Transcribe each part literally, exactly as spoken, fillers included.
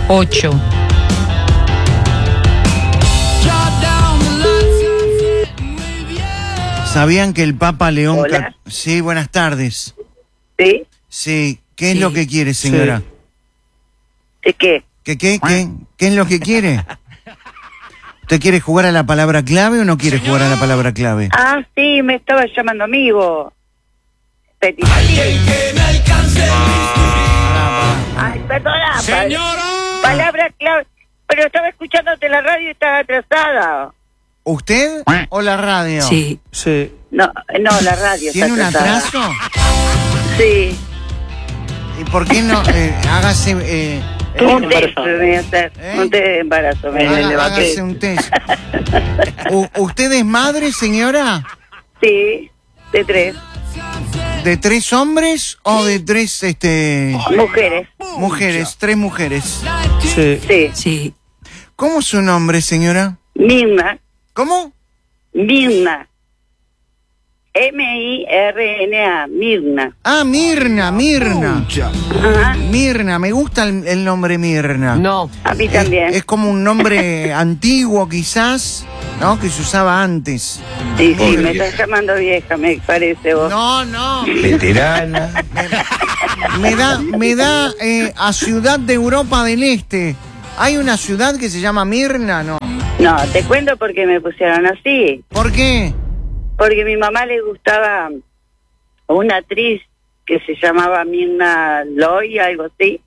Ocho. ¿Sabían que el Papa León... Hola. Sí, buenas tardes. ¿Sí? Sí, ¿qué es Sí. lo que quiere, señora? ¿De qué? ¿Qué, qué, qué, ¿Qué es lo que quiere? ¿Usted quiere jugar a la palabra clave o no quiere jugar a la palabra clave? Ah, sí, me estaba llamando amigo. Petit. Ay, perdona. ¡Señora! pa- Palabra clave. Pero estaba escuchándote la radio y estaba atrasada. ¿Usted o la radio? Sí. Sí. No, no, la radio ¿Tiene un está atrasada. atraso? Sí. ¿Y por qué no? Eh, hágase... Eh, eh, Un test me voy a hacer. ¿Eh? Un test de embarazo. Me haga- levanté. hágase un test. U- ¿Usted es madre, señora? Sí, de tres. ¿De tres hombres o de tres este Mujeres. mujeres? Tres mujeres. Sí. Sí. Sí. ¿Cómo es su nombre, señora? Mirna. ¿Cómo? Mirna. M I R N A. Mirna. Ah, Mirna, Mirna. Ajá. Mirna, me gusta el, el nombre Mirna. No. A mí Es, también. es como un nombre antiguo quizás, ¿no? Que se usaba antes. Sí, sí, me estás llamando vieja, me parece vos. No, no. Veterana. Me da, me da eh, a Ciudad de Europa del Este. ¿Hay una ciudad que se llama Mirna? No. No, te cuento porque me pusieron así. ¿Por qué? Porque a mi mamá le gustaba una actriz que se llamaba Mirna Loy, algo así,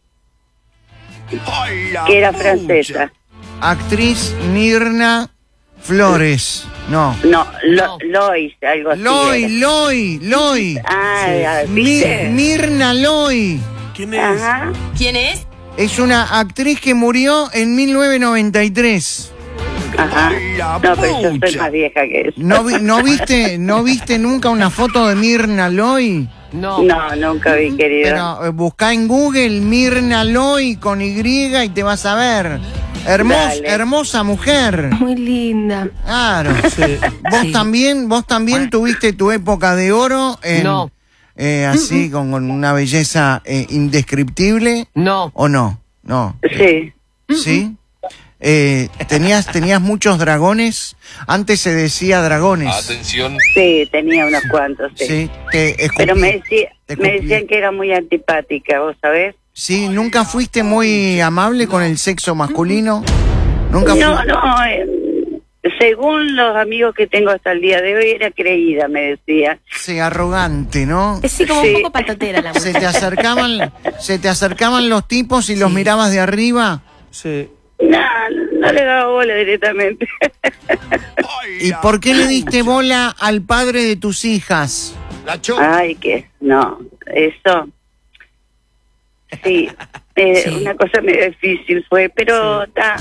que era francesa. Actriz Mirna Flores. No. No, Lo, Lois, algo así. Loy, era. Loy, Loy. Ah, ya, Mi- ¿viste? Mirna Loy. ¿Quién es? Ajá. ¿Quién es? Es una actriz que murió en mil novecientos noventa y tres. Ajá. No, pero yo soy más vieja que eso. ¿No, vi- no viste no viste nunca una foto de Mirna Loy? No. No, nunca vi, querido. Pero eh, buscá en Google Mirna Loy con Y y te vas a ver. Hermos, Dale. hermosa mujer. Muy linda. Claro. Sí. Vos Sí. también, vos también tuviste tu época de oro en, No. eh, así con, con una belleza eh, indescriptible. No. ¿O no? No. Sí. ¿Sí? Eh, tenías, tenías muchos dragones. Antes se decía dragones. Atención. Sí, tenía unos cuantos, sí. Sí. Te escupí- Pero me, decía, te me escupí. decían que era muy antipática, ¿vos sabés? Sí, nunca fuiste muy amable con el sexo masculino. Nunca No, fu- no, eh, según los amigos que tengo hasta el día de hoy, era creída, me decía. Sí, arrogante, ¿no? Es sí, como Sí. un poco patatera la Se mujer. te acercaban, se te acercaban los tipos y los Sí. mirabas de arriba. Sí. No, no le daba bola directamente. ¿Y por qué le diste bola al padre de tus hijas? Ay, que no, eso. Sí, eh, Sí. una cosa medio difícil fue, pero está.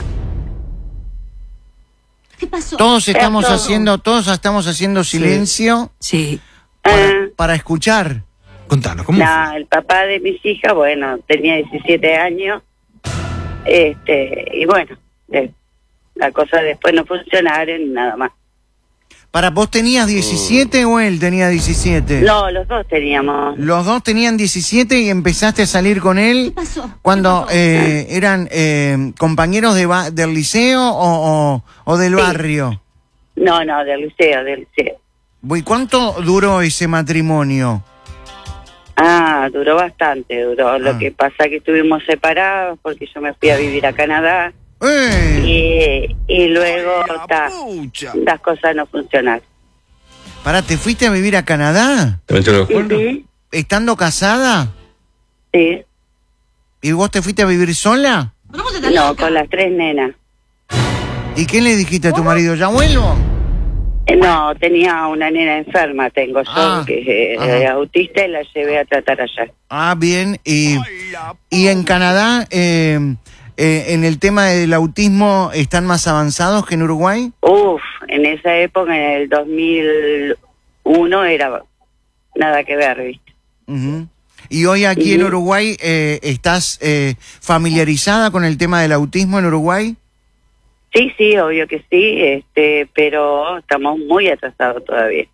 ¿Qué pasó? Todos estamos todo. haciendo, todos estamos haciendo silencio Sí. para, Ah, para escuchar. Contanos, ¿cómo no, el papá de mis hijas, bueno, tenía diecisiete años. Este, y bueno, eh, la cosa después no funcionaron y nada más. ¿Para vos tenías diecisiete o él tenía diecisiete? No, los dos teníamos. Los dos tenían diecisiete y empezaste a salir con él. ¿Qué pasó? Cuando eh, eran eh, compañeros de ba- del liceo o, o, o del Sí. barrio. No, no, del liceo, del liceo. ¿Y cuánto duró ese matrimonio? Ah, duró bastante, duró. Ah. Lo que pasa que estuvimos separados porque yo me fui a vivir a Canadá ¡Eh! y, y luego ta, las cosas no funcionaron. Pará, ¿te fuiste a vivir a Canadá? ¿Te metió los cuernos? Ujú. ¿Estando casada? Sí, ¿Y vos te fuiste a vivir sola? no, con las tres nenas. ¿Y qué le dijiste a tu marido? ¿Ya vuelvo? Eh, No, tenía una nena enferma, tengo yo, Ah, que es ajá. eh, autista y la llevé a tratar allá. Ah, bien. Y, y en Canadá, eh, eh, en el tema del autismo, ¿están más avanzados que en Uruguay? Uf, en esa época, en el dos mil uno, era nada que ver, ¿viste? Ujú. Y hoy aquí en Ujú. Uruguay, eh, ¿estás eh, familiarizada con el tema del autismo en Uruguay? Sí, sí, obvio que sí, este, pero estamos muy atrasados todavía.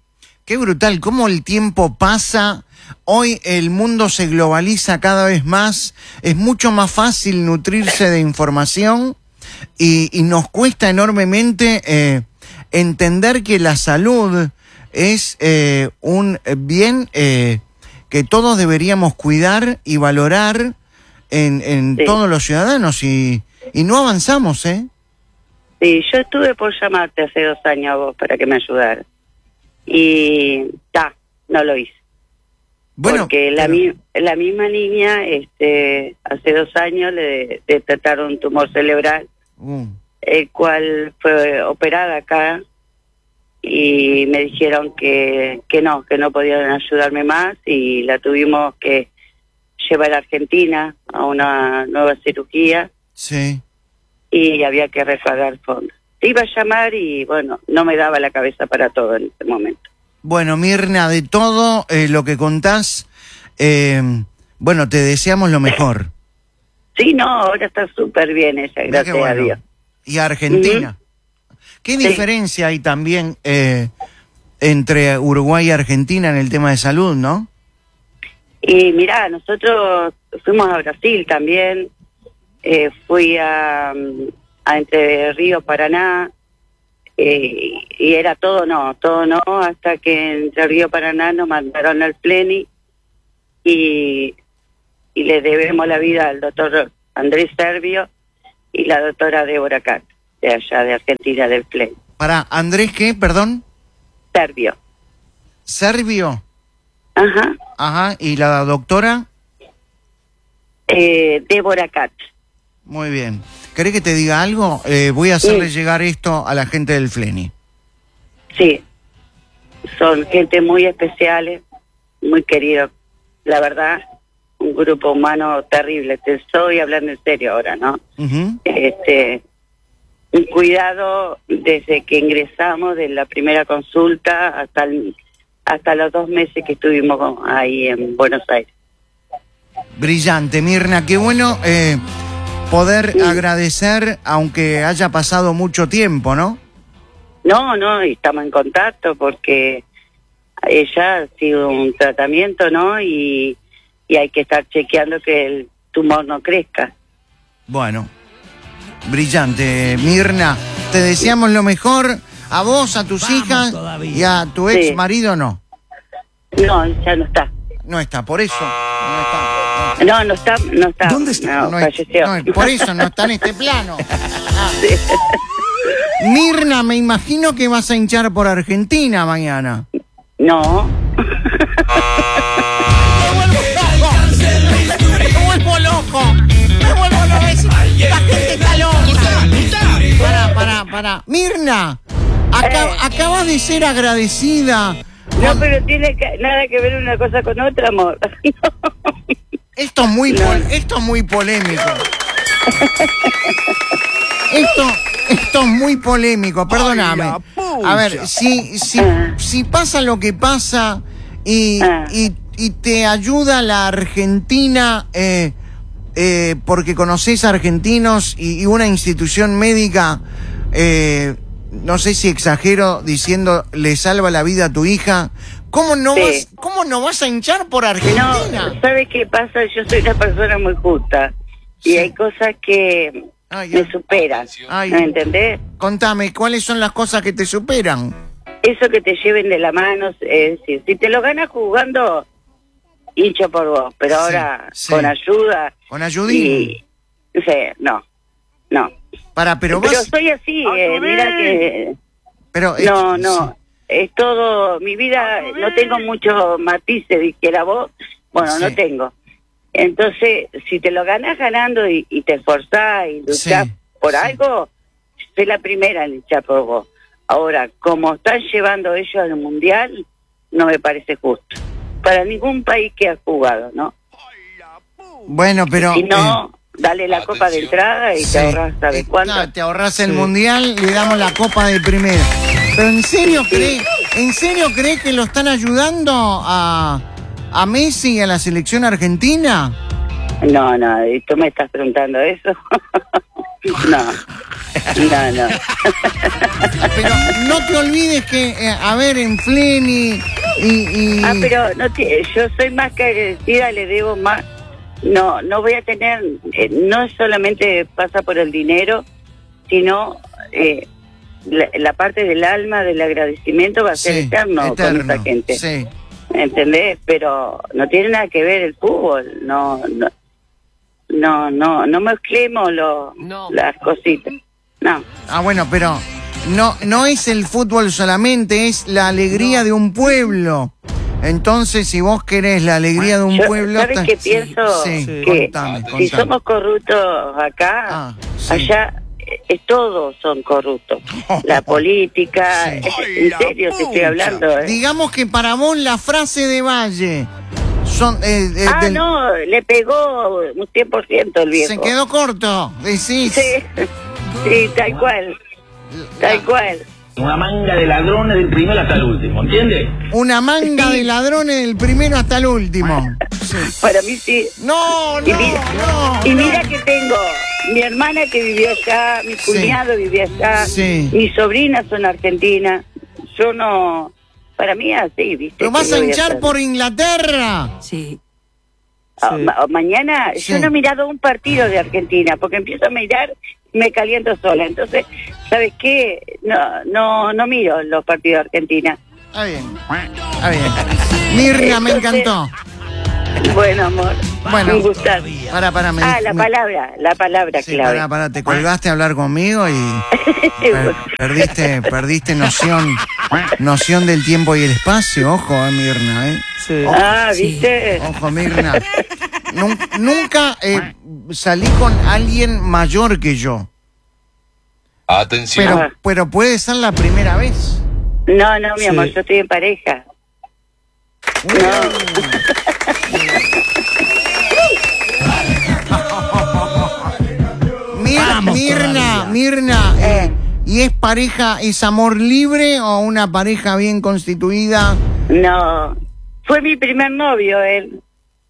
Qué brutal, cómo el tiempo pasa. Hoy el mundo se globaliza cada vez más. Es mucho más fácil nutrirse de información y, y nos cuesta enormemente eh, entender que la salud es eh, un bien eh, que todos deberíamos cuidar y valorar en, en Sí. todos los ciudadanos y, y no avanzamos, ¿eh? Sí, yo estuve por llamarte hace dos años a vos para que me ayudaras. Y ta, no lo hice. Bueno, Porque la, pero- mi- la misma niña, este, hace dos años le detectaron un tumor cerebral, uh, el cual fue operada acá y me dijeron que, que no, que no podían ayudarme más y la tuvimos que llevar a Argentina a una nueva cirugía sí. y había que recaudar fondos. Te iba a llamar y bueno, no me daba la cabeza para todo en ese momento. Bueno, Mirna, de todo eh, lo que contás, eh, bueno, te deseamos lo mejor. Sí, no, ahora está súper bien ella, Mirá gracias qué bueno. a Dios. Y Argentina. ¿Qué Sí. diferencia hay también eh, entre Uruguay y Argentina en el tema de salud, no? Y mirá, nosotros fuimos a Brasil también, eh, fui a, a Entre Ríos, Paraná, eh, y era todo no, todo no, hasta que en Entre Ríos, Paraná nos mandaron al Pleni y, y le debemos la vida al doctor Andrés Servio y la doctora Débora Cat, de allá de Argentina, del Pleni. Para Andrés, ¿qué? Perdón. Servio. Servio. Ajá. Ajá. ¿Y la doctora? Eh, Débora Cat. Muy bien. ¿Querés que te diga algo? Eh, voy a hacerle Sí. llegar esto a la gente del Fleni. Sí, son gente muy especiales, muy queridos. La verdad, un grupo humano terrible. Te estoy hablando en serio ahora, ¿no? Ujú. Este, un cuidado desde que ingresamos de la primera consulta hasta el, hasta los dos meses que estuvimos ahí en Buenos Aires. Brillante, Mirna. Qué bueno eh, poder Sí. agradecer, aunque haya pasado mucho tiempo, ¿no? No, no, y estamos en contacto porque ella ha sido un tratamiento, ¿no? Y, y hay que estar chequeando que el tumor no crezca. Bueno, brillante, Mirna. Te deseamos lo mejor a vos, a tus Vamos hijas todavía. y a tu Sí. ex marido, no. No, ya no está. No está, por eso. No está. No, no está, no está. ¿Dónde está? No, No es- falleció. no es- por eso no está en este plano. Sí. Mirna, me imagino que vas a hinchar por Argentina mañana. No. ¡Me vuelvo loco! ¡Me vuelvo loco! ¡La gente está loca! Pará, pará, pará. Mirna, aca- Eh. acabas de ser agradecida. No, pero tiene que, nada que ver una cosa con otra, amor. Esto es muy, No. pol- esto es muy polémico. Esto, esto es muy polémico, perdóname. Ay, la A ver, pucha. si, si, Ah. si pasa lo que pasa y, Ah. y, y te ayuda la Argentina, eh, eh, porque conoces argentinos y, y una institución médica, eh, no sé si exagero diciendo le salva la vida a tu hija, ¿cómo no, Sí. vas, cómo no vas a hinchar por No, Argentina? ¿sabes qué pasa? Yo soy una persona muy justa. Y Sí. hay cosas que Ay, me ay. superan. Ay. ¿Me entendés? Contame, ¿cuáles son las cosas que te superan? Eso que te lleven de la mano, es decir, si te lo ganas jugando, hincho por vos. Pero Sí, ahora, sí. con ayuda. Con ayudín. Y, sí, no, no. Para, pero Pero vas... soy así, eh, mira que... Pero, eh, No, no, sí. es todo, mi vida, no tengo muchos matices, dijera vos, bueno, Sí. no tengo. Entonces, si te lo ganás ganando y, y te esforzás y luchás Sí, por sí. algo, soy la primera en luchar por vos. Ahora, como están llevando ellos al Mundial, no me parece justo. Para ningún país que ha jugado, ¿no? Bueno, pero... Si no, eh, dale la copa de entrada y sí. te ahorras, ¿sabes Eh, cuánto? no, te ahorras el Sí. mundial, le damos la copa de primera. Pero ¿en serio crees, en serio crees que lo están ayudando a, a Messi y a la selección argentina? No, no, ¿y tú me estás preguntando eso? No, no, no. Pero no te olvides que, eh, a ver, en Fleni y... y... Ah, pero no te, yo soy más que agradecida, le debo más. No, no voy a tener, eh, no solamente pasa por el dinero, sino eh, la, la parte del alma, del agradecimiento va a ser Sí, eterno, eterno, con esa gente. sí. ¿Entendés? Pero no tiene nada que ver el fútbol, no, no, no, no, no mezclemos lo, No. las cositas, no. Ah, bueno, pero no, no es el fútbol solamente, es la alegría de un pueblo. Entonces, si vos querés la alegría de un Yo, pueblo... ¿sabes ta- qué pienso? Sí, Que contame, si contame. somos corruptos acá, Ah, sí. allá eh, todos son corruptos. La política, Sí. en serio te estoy hablando. ¿eh? Digamos que para vos la frase de Valle son... eh, eh, Ah, del- no, le pegó un cien por ciento el viejo. se quedó corto, decís. Sí, sí, tal cual, tal cual. Una manga de ladrones del primero hasta el último, ¿entiendes? Una manga Sí. de ladrones del primero hasta el último. Sí. Para mí sí. No, Y no, mira, no. y no. mira que tengo mi hermana que vivió allá, mi Sí. cuñado vivió allá, Sí. mis sobrinas son argentinas. Yo no, para mí es así, ¿viste? ¿Lo ¿Qué vas a voy hinchar hacer? por Inglaterra? Sí. Ah, ma- mañana Sí. yo no he mirado un partido de Argentina porque empiezo a mirar y me caliento sola. Entonces, ¿sabes qué? No, no, no miro los partidos de Argentina. Está bien, está bien. Mirna, me Entonces- encantó. Bueno, amor, Bueno. un gustazo. Para, para, me Ah, la me- palabra, la palabra Sí, clave. para, para, te colgaste a hablar conmigo y per- perdiste, perdiste noción, noción del tiempo y el espacio. Ojo, eh, Mirna, eh. Sí. Ah, Sí. ¿viste? Ojo, Mirna. Nun- nunca eh, salí con alguien mayor que yo, Atención. pero, Ah. pero puede ser la primera vez. No, no, mi Sí. amor, yo estoy en pareja. Mir- Vamos Mirna, todavía. Mirna, eh, Eh. ¿y es pareja, es amor libre o una pareja bien constituida? No, fue mi primer novio él.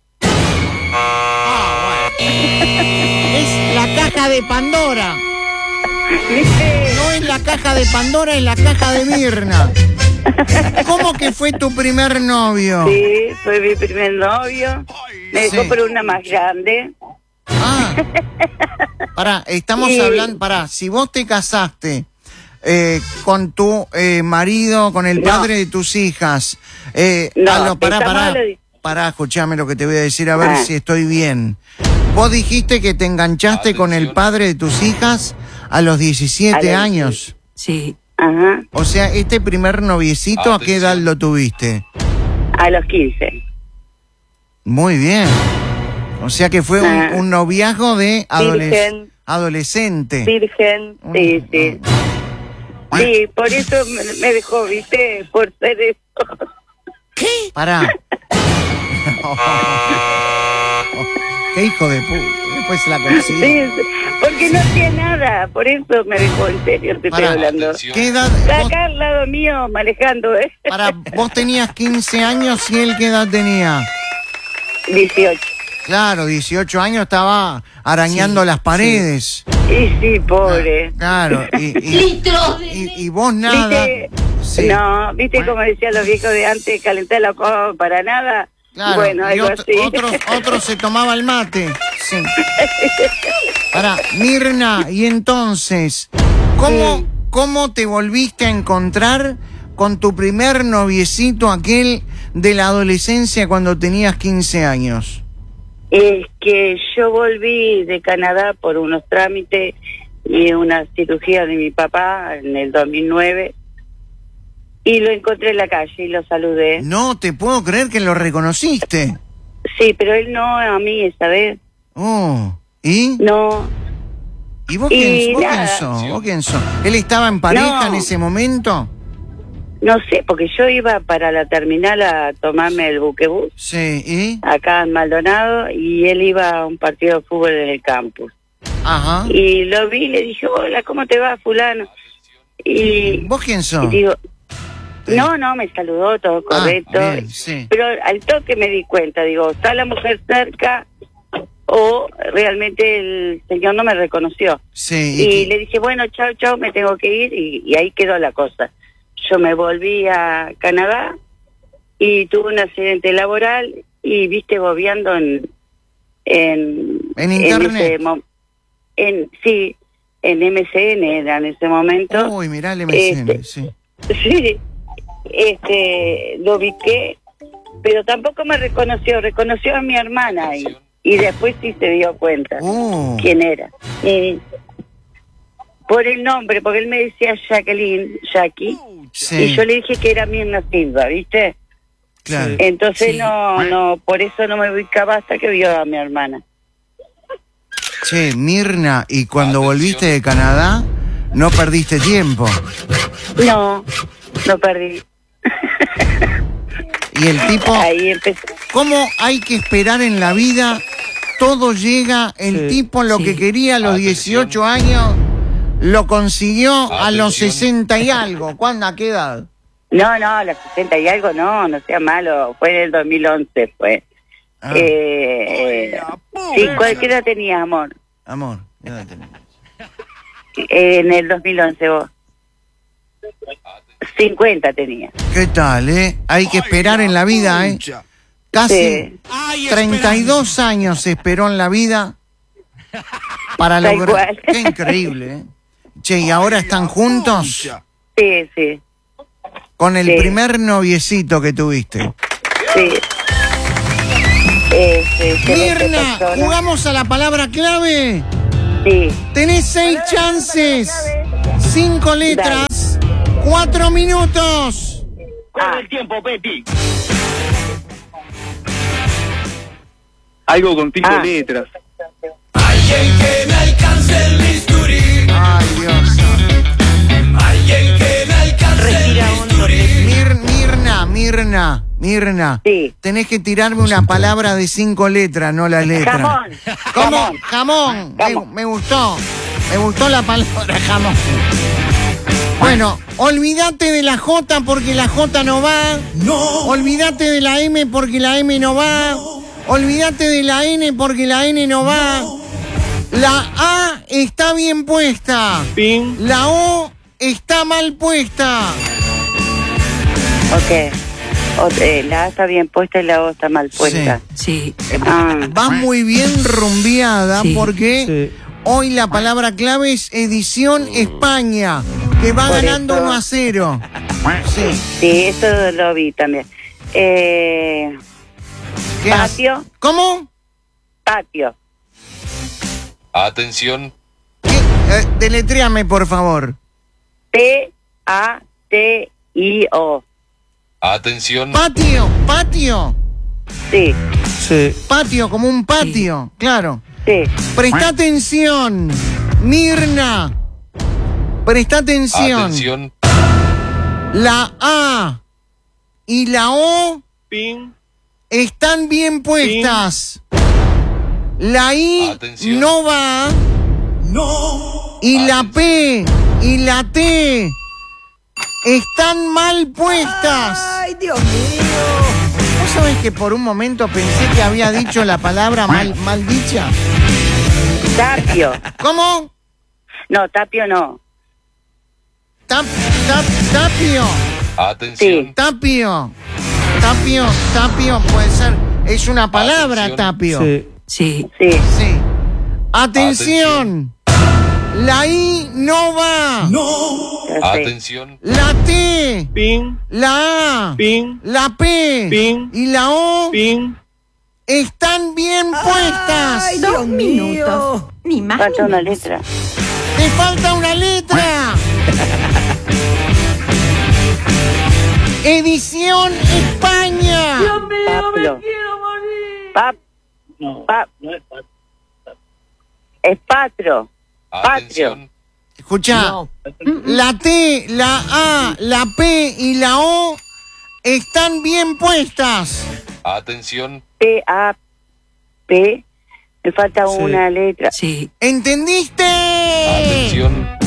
Es la caja de Pandora. ¿Viste? No es la caja de Pandora, es la caja de Mirna. ¿Cómo que fue tu primer novio? Sí, fue mi primer novio. Me dejó Sí. por una más grande. Ah. Pará, estamos Sí. hablando, pará, si vos te casaste eh, con tu eh, marido, con el No. padre de tus hijas, eh, No, a lo- pará, estamos pará, hablando de- pará, escuchame lo que te voy a decir, a ver Ah. si estoy bien. Vos dijiste que te enganchaste con el Atención. padre de tus hijas a los diecisiete A los años. Sí. Ajá, O sea, este primer noviecito, ¿a qué Atención. edad lo tuviste? a los quince. Muy bien. O sea que fue un, Ah. un noviazgo de adoles- Virgen. adolescente. Virgen, sí, sí. Sí, por eso me, me dejó, ¿viste? Por ser eso. Pará. Qué hijo de puta. Después se la conocí. Sí, sí, porque no hacía nada, por eso me dejó, en serio, te estoy Pará. hablando. Atención. ¿Qué edad? Está Vos, acá al lado mío manejando, ¿eh? pará, vos tenías quince años y él qué edad tenía. dieciocho. Claro, dieciocho años estaba arañando las paredes. Y sí, pobre. Claro, y, y, y, y vos nada. ¿Viste? Sí. No, ¿viste como decían los viejos de antes, calentar la copa para nada? Claro, Bueno, y algo ot- así. otros, otros se tomaba el mate. Sí. Para, Mirna, y entonces, ¿cómo, Sí. ¿cómo te volviste a encontrar con tu primer noviecito, aquel de la adolescencia cuando tenías quince años? Es que yo volví de Canadá por unos trámites y una cirugía de mi papá en el dos mil nueve y lo encontré en la calle y lo saludé. No te puedo creer que lo reconociste. Sí, pero él no a mí esta vez. Oh, ¿y? No, ¿Y vos Y quién, vos nada. quién sos? ¿Vos quién sos? ¿Él estaba en pareja No. en ese momento? no sé, porque yo iba para la terminal a tomarme el buquebús Sí, ¿y? acá en Maldonado y él iba a un partido de fútbol en el campus. Ajá. Y lo vi y le dije, hola, ¿cómo te va, fulano? Y, ¿Vos quién y sos? digo, no, no, me saludó, todo Ah, correcto. bien, sí. Pero al toque me di cuenta, digo, está la mujer cerca, o realmente el señor no me reconoció. Sí. Y y- le dije, bueno, chao, chao, me tengo que ir, y, y ahí quedó la cosa. Yo me volví a Canadá y tuve un accidente laboral y viste bobeando en... En, En internet. ese mo- en, sí, en M C N era en ese momento. Uy, mirá el M C N, Este, sí. Sí, este, lo ubiqué, pero tampoco me reconoció, reconoció a mi hermana y, y después sí se dio cuenta Uh. quién era. Y por el nombre, porque él me decía Jacqueline, Jackie, Sí, y yo le dije que era Mirna Silva, ¿viste? claro. Entonces Sí. no, no, por eso no me ubicaba hasta que vio a mi hermana. Che, Mirna, y cuando Atención. volviste de Canadá, no perdiste tiempo. No, no perdí. Y el tipo, Ahí empecé. ¿cómo hay que esperar en la vida? Todo llega, el tipo lo Sí. que quería a los Atención. dieciocho años, lo consiguió a los Atención. sesenta y algo. ¿Cuándo? ¿A qué edad? No, no, los sesenta y algo, no, no sea malo. Fue en el dos mil once, fue. Ah, Eh, eh, sí, ¿cuál qué edad tenías, amor? amor, ¿qué edad tenés? Eh, en el dos mil once vos. cincuenta tenía. ¿Qué tal, eh? Hay que esperar en la vida, eh. Casi Sí. treinta y dos años se esperó en la vida para Tal lograr. cual. Qué increíble, ¿eh? Che, ¿y ahora están juntos? Sí, sí, Con el Sí. primer noviecito que tuviste. sí. Eh, sí, se ve qué Mirna, persona. ¿jugamos a la palabra clave? Sí. Tenés seis chances. Cinco letras. Cuatro minutos. Corre el tiempo, Peti. Algo con cinco Ah. letras. Ay, Dios. Respira hondo. Mir- Mirna, Mirna, Mirna. Sí. Tenés que tirarme una palabra de cinco letras, no la letra. Jamón. ¿Cómo? Jamón. Jamón. Me, Jamón. me gustó. Me gustó la palabra jamón. Bueno, olvídate de la J porque la J no va. No. Olvídate de la M porque la M no va. Olvídate de la N porque la N no va. La A está bien puesta. Pin. La O está mal puesta. Ok. O- eh, la A está bien puesta y la O está mal puesta. Sí. Ah. Va muy bien rumbeada Sí. porque hoy la palabra clave es edición España, que va Por ganando eso- uno a cero. Sí. Sí, eso lo vi también. Eh, ¿Qué hace? patio, ¿Cómo? patio. Atención. ¿Qué? Eh, deletréame, por favor. P A T I O. Atención. Patio, patio. Sí, Patio, como un patio, claro. sí. Presta atención, Mirna. Presta atención. Atención. La A y la O Pin. están bien puestas. La I Atención. no va. No. Y la P y la T están mal puestas. Ay, Dios mío. ¿Vos sabés que por un momento pensé que había dicho la palabra mal, mal dicha? Tapio. ¿Cómo? No, Tapio no. Tap, tap, tapio. Atención. Tapio. Tapio, tapio, puede ser. Es una palabra, Atención. tapio. Sí. Sí. Sí. Atención. La I no va. ya sé. Atención. La T, Pin. la A, Pin. la P Pin. y la O Pin. están bien puestas. Ay, Dos minutos. Ni más. Falta ni una menos. letra. Te falta una letra. Edición España. Paplo. Pap. Pap. Es patro. Atención. Escucha, No. la T, la A, la P y la O están bien puestas. Atención. P A P. Me falta una letra. Sí. ¿Entendiste? Atención.